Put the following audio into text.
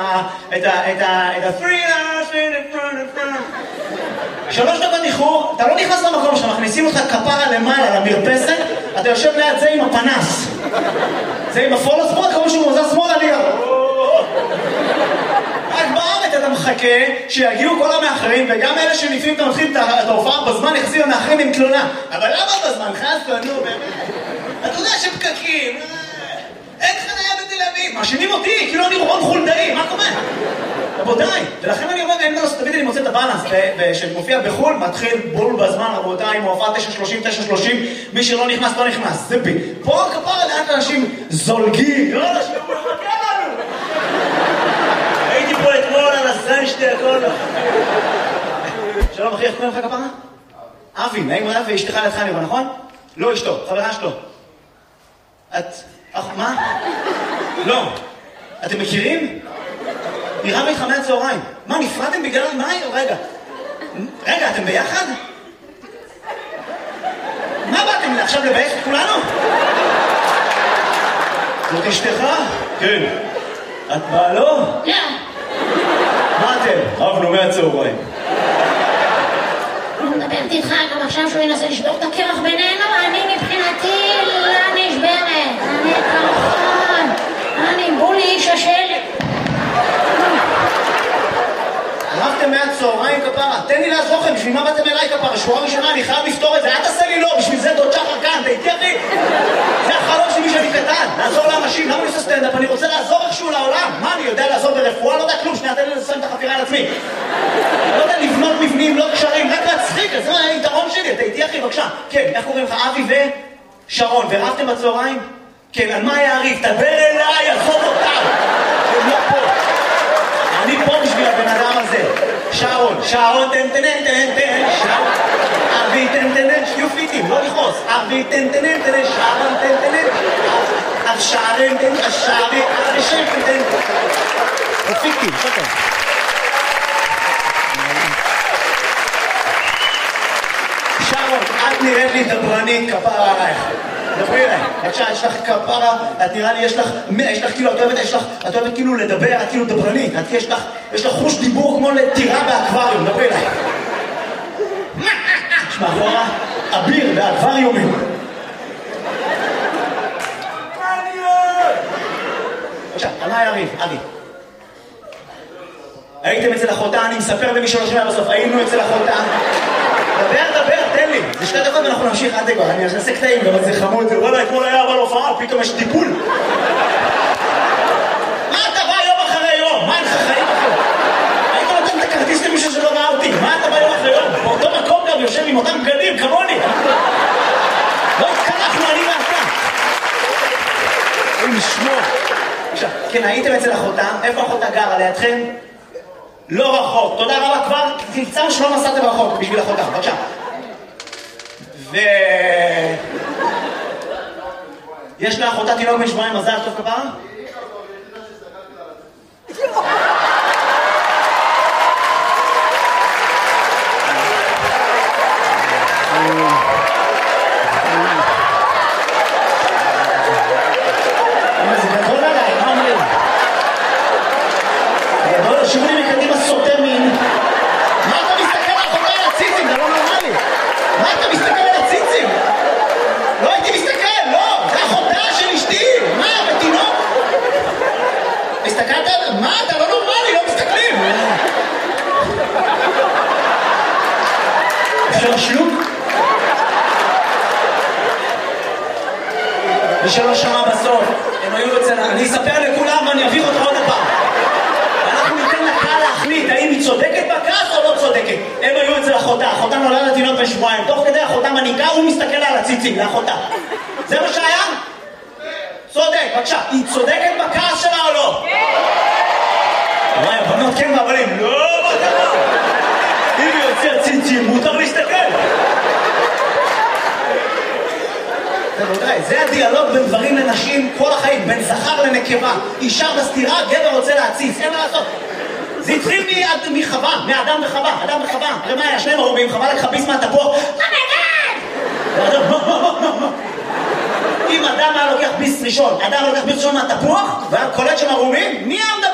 את 3 דקות איחור, אתה לא נכנס למקום שמכניסים אותך כפרה למעלה למרפסת, אתה יושב ליד זה עם הפנס, זה עם הפולו ספורט, כמו שהוא מוזר שמאלה ליד. רק בארץ אתה מחכה שיגיעו כל המאחרים, וגם אלה שלפעמים אתה מתחיל את ההופעה בזמן יחזיר המאחרים עם תלונה. אבל למה בזמן? חייס לנו באמת. אתה יודע שפקקים, אין חניה בתל אביב, מאשימים אותי, כאילו אני רון חולדאי, מה קורה? רבותיי, ולכן אני אומר, אין דרס, תמיד אני מוצא את הבאלנס, שמופיע בחול, מתחיל בול בזמן, רבותיי, מופע 9:30, מי שלא נכנס, לא נכנס, זה בי. פה כפרה לאט אנשים זולגים, לא אנשים, הוא מחכה לנו. הייתי פה אתמול על הזן שתי הכל. שלום אחי, איך קוראים לך כפרה? אבי, נעים מאוד, ואשתך לידך אני רואה, נכון? לא אשתו, חברה שלו. את... מה? לא. אתם מכירים? נראה איתך מהצהריים. מה, נפרדתם בגלל... מה? רגע, אתם ביחד? מה באתם עכשיו לבייש את כולנו? זאת אשתך? כן. את באה לא? לא. מה אתם? רבנו מהצהריים. אני מדברת איתך גם עכשיו שהוא ינסה לשבור את הקרח בינינו, אני מבחינתי לא נשברת. אני קרחון. אני בולי איש השלט. רבתם מהצהריים כפרה, תן לי לעזור לכם, בשביל מה באתם אליי כפרה? שבועה ראשונה, אני חייב לפתור את זה, אל תעשה לי לא, בשביל זה דוד שחר כאן, תהייתי אחי. זה החלום שלי שאני קטן, לעזור לאנשים, למה אני עושה סטנדאפ? אני רוצה לעזור איכשהו לעולם. מה, אני יודע לעזור ברפואה? לא יודע כלום, שנייה, תן לי לסיים את החפירה על עצמי. לא יודע לבנות מבנים, לא קשרים, רק להצחיק, זה היתרון שלי, תהייתי אחי, בבקשה. כן, איך קוראים לך? אבי ושרון, ורבתם בצהריים? כן, על מה יעריף? תדבר אליי, עזוב אותם. הם לא פה. אני פה בשביל הבן אדם הזה. שרון, תן, שרון. אבי, תן, שיהיו פיטים, לא לכעוס. אבי, תן, שרון, תן. השערים, השערים, השם, תן. פיטים, שוקר. שרון, את נראית לי דברנית, כפרה עלייך. דברי אליי, בבקשה, יש לך כפרה, את נראה לי, יש לך כאילו, את אוהבת כאילו לדבר, את כאילו דברנית, יש לך חוש דיבור כמו לטירה באקווריום, דברי אליי. יש מאחורה, אביר באקווריומים. בבקשה, על מה יריב, אבי? הייתם אצל אחותה, אני מספר למי שלא שומע בסוף, היינו אצל אחותה. דבר, תן לי. זה 2 דקות ואנחנו נמשיך עד לגור. אני אעשה קטעים, גם זה חמוד. וואלה, אתמול היה אבל הופעה, פתאום יש טיפול. מה אתה בא יום אחרי יום? מה אין לך חיים אחרי? היית נותן את הכרטיס למישהו שלא ראה אותי. מה אתה בא יום אחרי יום? באותו מקום גם יושב עם אותם בגדים, כמוני. לא התקרחנו, אני ואתה. אין לשמוע. עכשיו, כן, הייתם אצל אחותה. איפה אחותה גרה? לידכם? לא רחוק, תודה רבה כבר, קצר שלא נסעתם רחוק בשביל אחותה, בבקשה. יש לאחותה תינוק בן 7, מזל טוב כפרה? זה גדול עליי, מה אומרים? גדול, שירו לי מקדימה סוטר מין. מה אתה מסתכל על אחותה על הציצים? זה לא נורמלי. מה אתה מסתכל על הציצים? לא הייתי מסתכל, לא. זה אחותה של אשתי. מה, בתינוק? מסתכלת על... מה, אתה לא נורמלי, לא מסתכלים. אפשר שלוק? מי שלא שמע בסוף, הם היו אצלנו. אני אספר לכולם ואני אעביר אותך עוד הפעם. אנחנו ניתן לקהל להחליט האם היא צודקת בכעס או לא צודקת. הם היו אצל אחותה, אחותה נולדה לתינוק בן 7, תוך כדי אחותה מניקה, הוא מסתכל על הציצים לאחותה. זה מה שהיה? צודק, בבקשה. היא צודקת בכעס שלה או לא? כן! וואי, הבנות כן והבנים, לא בטח. אם היא יוצא ציצים, מותר להסתכל. זה הדיאלוג בין גברים לנשים כל החיים, בין זכר לנקבה. אישה בסתירה, גבר רוצה להציץ, אין מה לעשות. זה התחיל מחווה, מאדם וחווה, אדם וחווה. הרי מה היה? 2 ערומים, חווה לקחה ביס מהתפוח. אם אדם היה לוקח ביס ראשון, אדם לוקח ביס ראשון מהתפוח, והיה קולט שם ערומים, מי היה מדבר?